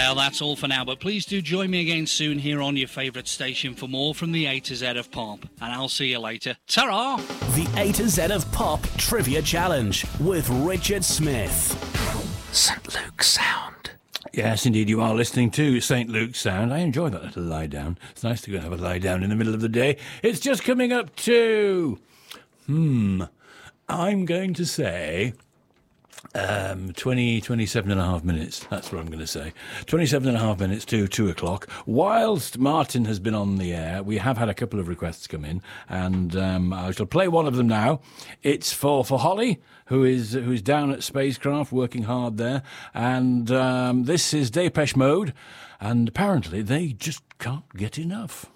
Well, that's all for now, but please do join me again soon here on your favourite station for more from the A to Z of Pop. And I'll see you later. Ta-ra! The A to Z of Pop Trivia Challenge with Richard Smith. St. Luke's Sound. Yes, indeed, you are listening to St. Luke's Sound. I enjoy that little lie down. It's nice to go and have a lie down in the middle of the day. It's just coming up to... I'm going to say... 27 and a half minutes. That's what I'm going to say. 27 and a half minutes to 2 o'clock. Whilst Martin has been on the air, we have had a couple of requests come in, and I shall play one of them now. It's for Holly, who's down at Spacecraft, working hard there, and this is Depeche Mode, and apparently they just can't get enough.